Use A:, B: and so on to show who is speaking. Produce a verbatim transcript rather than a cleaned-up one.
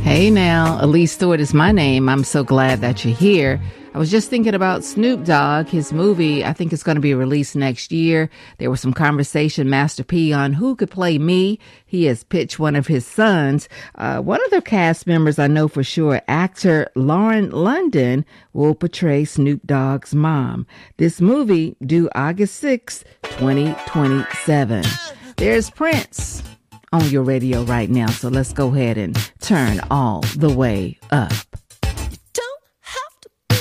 A: Hey now, Elise Stewart is my name. I'm so glad that you're here. I was just thinking about Snoop Dogg, his movie. I think it's going to be released next year. There was some conversation, Master P, on who could play me. He has pitched one of his sons. Uh, one of the cast members I know for sure, actor Lauren London, will portray Snoop Dogg's mom. This movie due August sixth, twenty twenty-seven. There's Prince on your radio right now, so let's go ahead and turn all the way up.